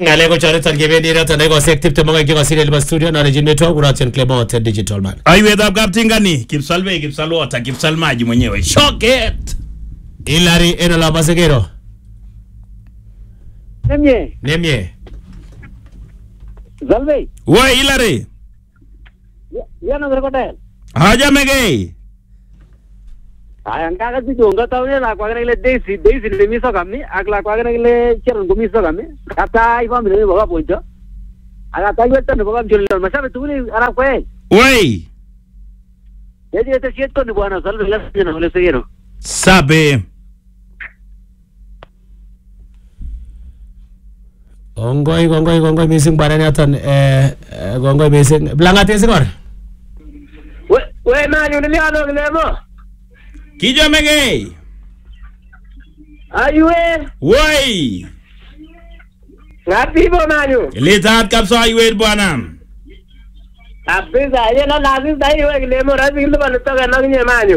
ngale ko charitan kebendi rata nego sektif te mga kiko sile liba studio na rejime to kuratian Clement digital man. Aiwe dab kaptingani Kipsalwe Kipsalota Kipsalmaji mwenyewe. Shocket. Hilary eno la Masegero. Nemye. Zalve. Woi Hilary. Yana berkotel. Haja megei. Ayang kagat di jonga tahu ni lah. Kuagan ile desi le miso kami. Agla kuagan ile cerun kami miso kami. Kata ibu ambil ni bawa punca. Agak tahu itu ni bawa jual. Masa betul ni Arab kau. Woi. Jadi itu siat kau ni buana. Zalve jelas je nak boleh segera. Sabe. Gongoy missing barang atan gongoy missing belangat ya sekor. Weh mana ni ada kelemo? Kijo megei. Ayuwe. Woi. Ngapi bo manu? Lihat kapso aiwe bwana. Tapi saya nak lazim saya ayuwe kelemo. Rasa kita baru tahu kan lagi manu.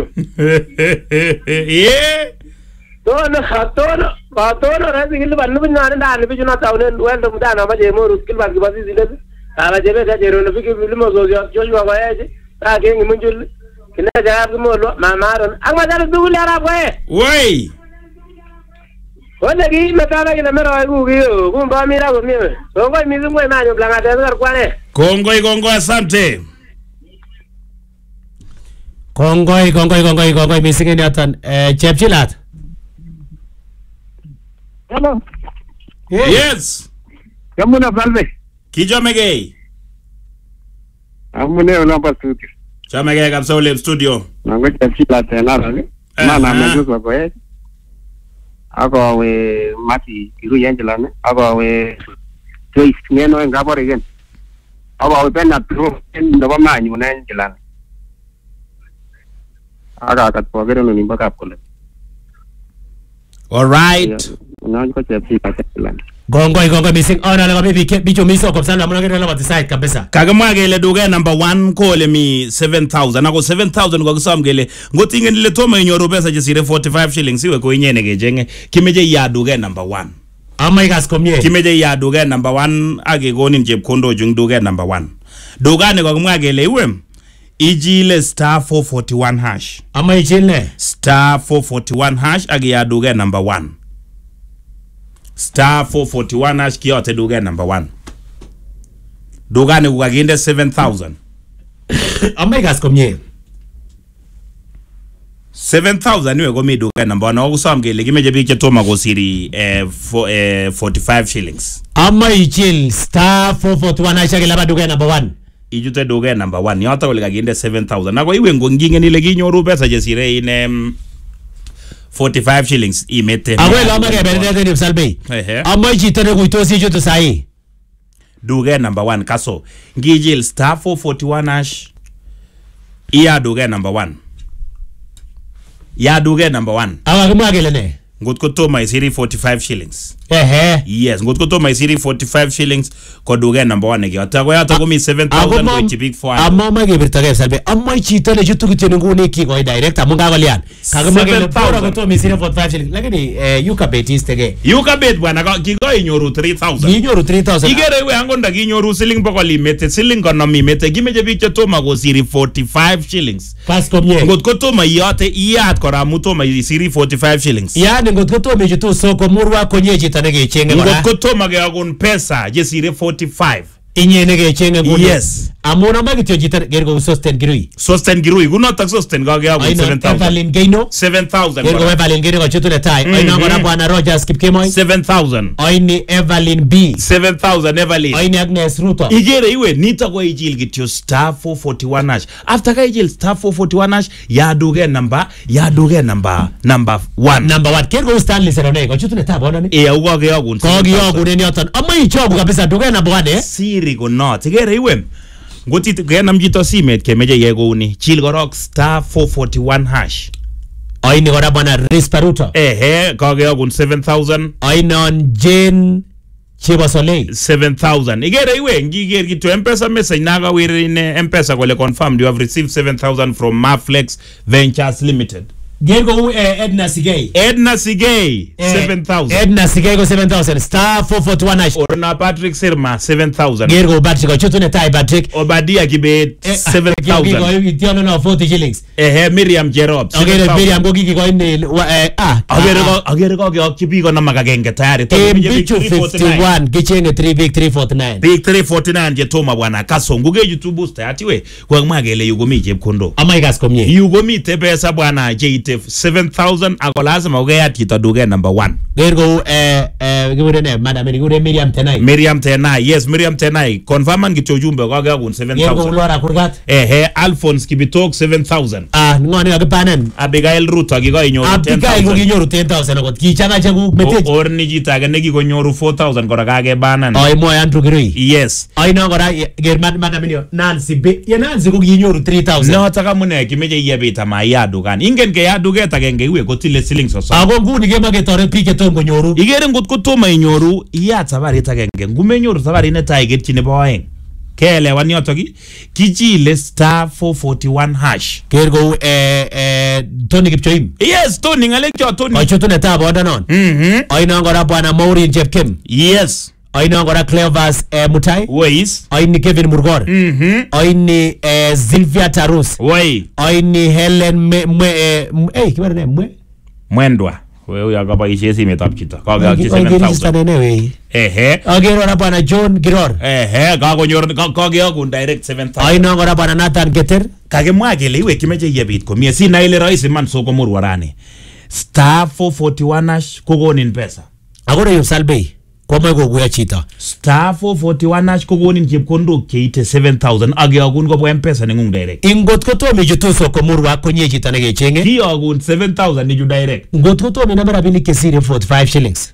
Ye. Tono rasa kita baru pun nak anda ni pun nak tahu ni. Well tu muda nama je mo ruskil bagi basi sila. Kalau je betul je rona fikir film mo sosial jual juga je. Tak yang muncul. Kena jawab semua lu mamaran. Ang macam tu boleh Arab kau. Woi. Kau lagi macam lagi nama orang guru. Kau bawa mira kau ni. Kau misum kau mana belangat ada kau ni. Kongoi asante. Kongoi missing ini atan Chepchilat. Hello. Yes. Kamu nak Zalve? Kijo megei. Kamu ni orang pasti. Chamege kapso lab studio. Nango Chepchilat na lagi. Mana menjual kau eh? Aku we mati biru yang jalan. Aku we tuis ni no enggak boleh kan. Aku we penat biru ni dapat mana mana jalan. Agak pagi ni nimba kapkol. All right. Nango Chepchilat jalan. Gongoi missing ona la bicho miso kwa sana mwana ngene la decide kabisa. Kagamwagele duga number 1 kole mi 7,000 nako 7,000 kwa kusamgele ngotinge nile toma inyoro pesa jesire 45 shillings iwe ko inyene gejenge kimeje ya duga number 1 ama igaskomye kimeje ya duga number 1 age gonin chepkondo jung duga number 1 duga ne kwa kumwagele iwe ijile star 441 hash ama ijile star 441 hash age ya duga number 1 star 441 hash kiyote duga number 1 duga ne kukaginde 7,000 ama igaskomye 7,000 niwe komi duga number 1 okusomgele kimeje biche toma kosiri 45 shillings ama ijil star 441 hash age la duga number 1 ijute duga number 1 yota kole kaginde 7,000 nako iwe ngonginge nile kinyoru pesa jesire in 45 shillings imete awelo ama gebende ni Salbe ama ijitane kuitosi joto sai duga number 1 kaso ngijil star 441 hash iya duga number 1 ya duga number 1 awa kumagele ne ngotko toma isiri 45 shillings yes ngotko toma isiri 45 shillings ko duga number 1 ngi ata ko yata ko mi 7,000 ko chipik 4 amma mage birtage Salbe amma chitane jutu kitene ngone ki ko direct amunga galian kagamagele pora ko to mi isiri 45 shillings lakini yuka betistege yuka bet bwana kigo inyoru 3,000 igere we angonda kinyoru siling bokol imete siling kono mi mete gimeje biche toma ko siri 45 shillings pas komye ngotko toma yote iyat kora mutoma isiri 45 shillings yani ngotko toma jitu soko murwa konye chitane ge chenge kora ngotko toma ge agun pesa jesire 45 inyene ge chenge ngone yes amona magityo chitane gergo sosten girui kuno tak sosten ga agun 7,000 Evelyn Gaino 7,000 gergo Evelyn Gaino ko chitule tai oina ngora bwana Rogers Kipkemoy 7,000 oini Evelyn B 7,000 Evelyn oini Agnes Ruto igere iwe nita kwa ijil gityo star 441 hash after ka ijil star 441 hash ya duge number 1 gergo Stanley Serone ko chitule tai bona ni ugo ge agun ko gi agun ni otan ama ichogu kabisa duge number 1 siri ko not igere iwe ngoti genam jito simet kemeje yegoni chil gorok star 441 hash oini gora bwana Risparuto kage agun 7,000 oinon Jane Chibasole 7,000 igere iwe ngiger gitu mpesa message naga wire in mpesa kole confirmed you have received 7,000 from Maflex Ventures Limited Gergo Edna Sigay. Edna Sigay 7000. Edna Sigay go 7000 star 441 hash. Orna Patrick Sirma 7000. Gergo Patrick go chutune tai Patrick. Obadia Kibet 7000. Gergo itiano na 40 shillings. Miriam Jerob. Okay, Miriam go gigi go in agere ko kibi ko na magagenge tayari. Bichu 51 gichenge 3 big 349. Big 349 je toma bwana Kasongo ge YouTube booster atiwe kwa magele yugomi chepkondo. Amaigas komye. Yugomi te pesa bwana JT 7000 ako lazima ugeya tita duge number 1. Gergo gure ne madam gure Miriam Tenai. Miriam Tenai, yes Miriam Tenai. Confirm ngicho jumbe kwa ga kun 7000. Gergo lora kurgat. Alphonse Kibitok 7000. Ngone akapanen. Abigail Ruto gigo inyoru 10000. Abigail go inyoru 10000 akot kichanga chagu metej. Orni jita ga neki konyoru 4000 kora kage banan. Oy mo Andrew Kirui. Yes. Oy no kora ger madam ni Nancy be. Ye Nancy go inyoru 3000. No taka mune kimeje yebita ma yadu kan. Ingen ke yadu get agenge iwe kotile ceiling so. Ako nguni ke mage tore pike tom konyoru. Igere ngot ko toma inyoru iya sabari agenge. Ngumenyoru sabari ne tiget chine boeng. Kele wani otoki kichile star 441 hash. Gergo Tony Kipchoim. Yes, Tony ngalek cho Tony. Oy chutune tabo ndanon. Oy no ngora bwana Maureen Jepkim. Yes. Oy no ngora Cleovas Mutai. Ways. Oy ni Kevin Murgor. Oy ni Sylvia Tarus. Way. Oy ni Helen kibara ne Mwendwa. Wewe akabaishe simetab chito. Kaga 7000. Agero na bwana John Giror. Kage akun direct 7000. Oy no ngora bwana Nathan Geter. Kage mwagele iwe kimeche yebit komie sina ile rahisi man soko murwarani. Star 441 hash kogonin pesa. Agora yusalbei. Kwa mwego kuya chita. Star 441 hash kogonin chepkondok cheite 7000 agiagun ko M-Pesa ningung direct. Ingot ko to mejutu soko murwa konye chita nege chenge. Kiagun 7000 niju direct. Ingot ko to me nambara bili kesire 45 shillings.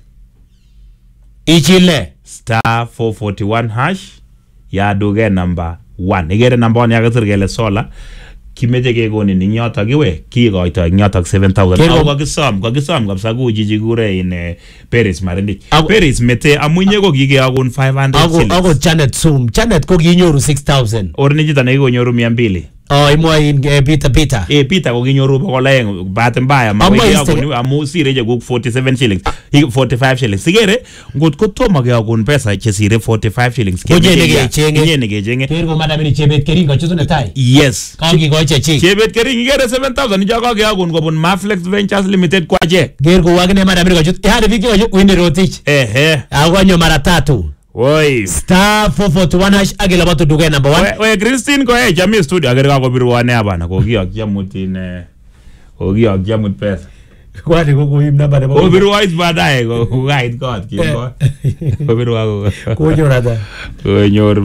Ichile star 441 hash ya duge number 1. Igere number 1 yakasirgele sola. Kimeje kegoni ni nyota giwe kigoito nyota 7000 au kagisom kabisa kujiji gure in Paris Marindi Paris mete amunye ko gige agun 500 shillings ago Janet ko ginyoru 6000 orni jita ne gonyoru 200 imo in Peter Peter ko ginyoru bokoleng bat mbaya amu sire je 47 shillings 45 shillings sigere ngot ko toma ge agun pesa che sire 45 shillings nyene ge chenge ko madam ni chebet kering ko chutune tai yes kangi ko chechi chebet kering igere 7000 jago ge agun kobun Maflex Ventures Limited kwaje gergo wagne madam ni ko chut hadi viki ko winde rotich agonyo mara 3 Oi star 441 hash agela batu duga number 1 we Christine ko jamii studio agera ko birwane abana ko giya mutine ogiya jamut pesa kwani ko kuimna bana ko birwais baadaye ko guide god ko birwa ko nyorada ko nyor